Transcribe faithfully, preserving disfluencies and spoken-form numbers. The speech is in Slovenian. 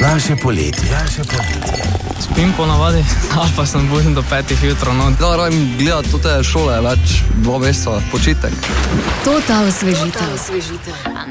Naše poletje. Naše poletje. Spim po navadi, ali pa sem budim do petih jutro. No. Da, radim gledati to te šole, več dva meseca, počitek. To ta osvežitev.